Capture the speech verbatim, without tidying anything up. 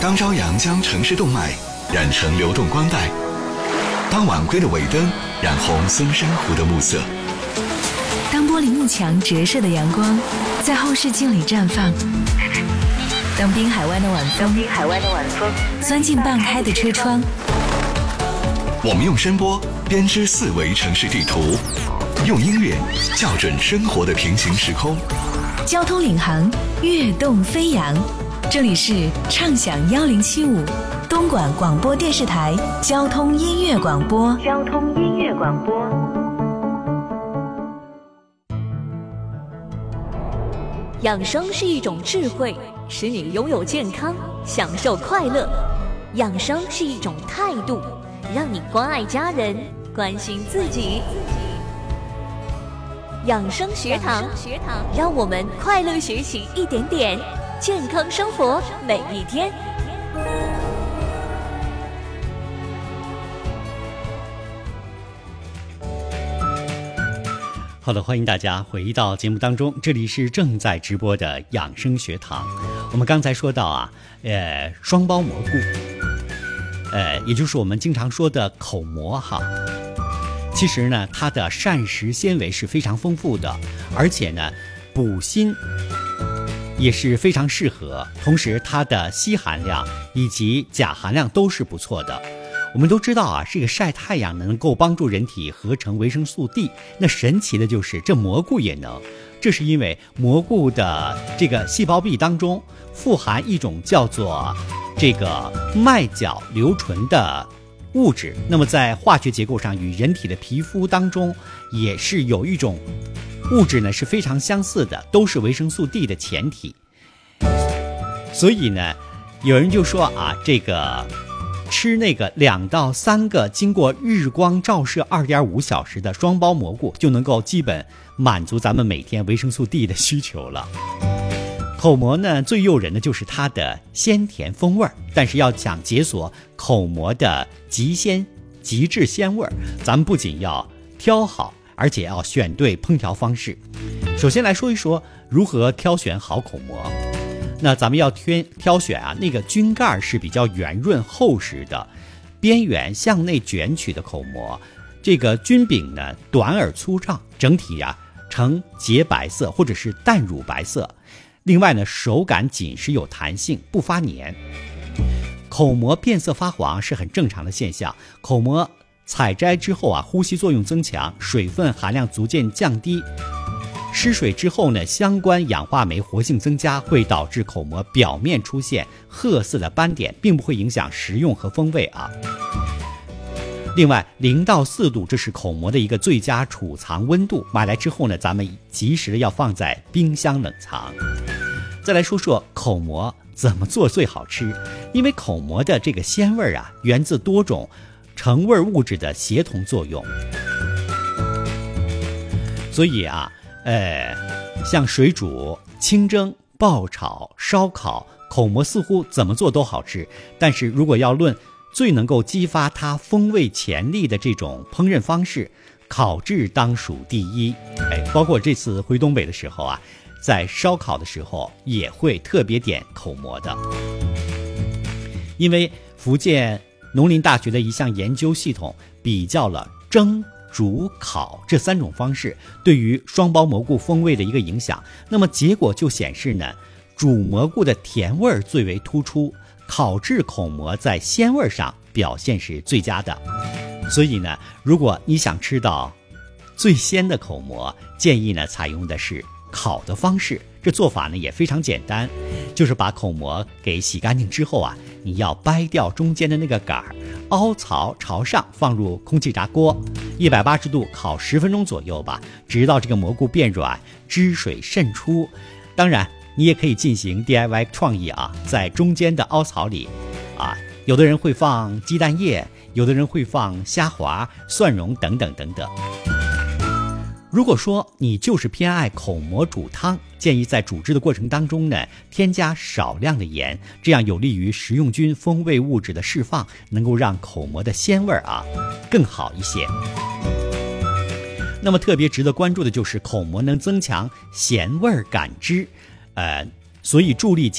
当朝阳将城市动脉染成流动光带，当晚归的尾灯染红松山湖的暮色， 当玻璃幕墙折射的阳光在后视镜里绽放，当滨海湾的晚风滨海湾的晚风钻进半开的车窗， 我们用声波编织四维城市地图，用音乐校准生活的平行时空。 交通领航，跃动飞扬。这里是畅享一零七五东莞广播电视台交通音乐广播。交通音乐广播。 养生是一种智慧，使你拥有健康，享受快乐。养生是一种态度，让你关爱家人，关心自己。养生学堂，让我们快乐学习一点点，健康生活每一天。 好的，欢迎大家回到节目当中，这里是正在直播的养生学堂。我们刚才说到啊，呃，双胞蘑菇，呃，也就是我们经常说的口蘑哈。其实呢，它的膳食纤维是非常丰富的，而且呢，补锌也是非常适合，同时它的硒含量以及钾含量都是不错的。我们都知道啊，这个晒太阳能够帮助人体合成维生素 D， 那神奇的就是这蘑菇也能，这是因为蘑菇的这个细胞壁当中富含一种叫做这个麦角硫醇的物质，那么在化学结构上与人体的皮肤当中也是有一种物质呢是非常相似的，都是维生素 D 的前体。所以呢，有人就说啊，这个吃那个两到三个经过日光照射 二点五小时的双胞蘑菇，就能够基本满足咱们每天维生素 D 的需求了。口蘑呢，最诱人的就是它的鲜甜风味，但是要想解锁口蘑的极鲜极致鲜味，咱们不仅要挑好，而且要选对烹调方式。首先来说一说如何挑选好口蘑。那咱们要挑挑选啊，那个菌盖是比较圆润厚实的，边缘向内卷曲的口蘑，这个菌柄呢短而粗壮，整体啊呈洁白色或者是淡乳白色。另外呢，手感紧实有弹性，不发黏。口蘑变色发黄是很正常的现象。口蘑采摘之后啊，呼吸作用增强，水分含量逐渐降低。失水之后呢，相关氧化酶活性增加，会导致口蘑表面出现褐色的斑点，并不会影响食用和风味啊。另外，零到四度这是口蘑的一个最佳储藏温度。买来之后呢，咱们及时的要放在冰箱冷藏。再来说说口蘑怎么做最好吃，因为口蘑的这个鲜味啊，源自多种成味物质的协同作用。所以啊，呃，像水煮、清蒸、爆炒、烧烤，口蘑似乎怎么做都好吃。但是如果要论最能够激发它风味潜力的这种烹饪方式，烤制当属第一。哎，包括这次回东北的时候啊，在烧烤的时候也会特别点口蘑的。因为福建农林大学的一项研究系统比较了蒸、煮、烤这三种方式对于双胞蘑菇风味的一个影响，那么结果就显示呢，煮蘑菇的甜味最为突出，烤制口蘑在鲜味上表现是最佳的。所以呢，如果你想吃到最鲜的口蘑，建议呢采用的是烤的方式。这做法呢也非常简单，就是把口蘑给洗干净之后啊，你要掰掉中间的那个杆，凹槽朝上放入空气炸锅，一百八十度烤十分钟左右吧，直到这个蘑菇变软，汁水渗出。当然你也可以进行 D I Y 创意啊，在中间的凹槽里啊，有的人会放鸡蛋液，有的人会放虾滑、蒜蓉等等等等。如果说你就是偏爱口蘑煮汤，建议在煮制的过程当中呢，添加少量的盐，这样有利于食用菌风味物质的释放，能够让口蘑的鲜味啊更好一些。那么特别值得关注的就是口蘑能增强咸味感知，呃，所以助力